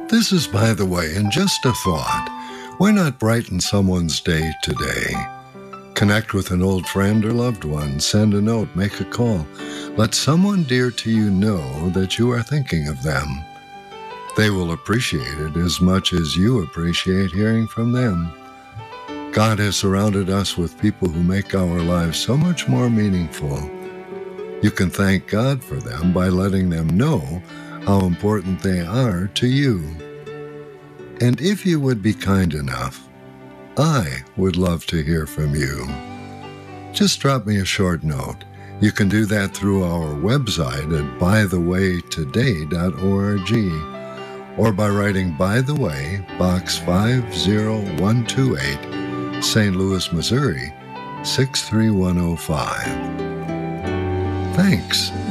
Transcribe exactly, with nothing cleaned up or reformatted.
This is By the Way, and just a thought. Why not brighten someone's day today? Connect with an old friend or loved one. Send a note. Make a call. Let someone dear to you know that you are thinking of them. They will appreciate it as much as you appreciate hearing from them. God has surrounded us with people who make our lives so much more meaningful. You can thank God for them by letting them know how important they are to you. And if you would be kind enough, I would love to hear from you. Just drop me a short note. You can do that through our website at by the way today dot org or by writing By the Way, Box five oh one two eight, Saint Louis, Missouri, six three one oh five. Thanks.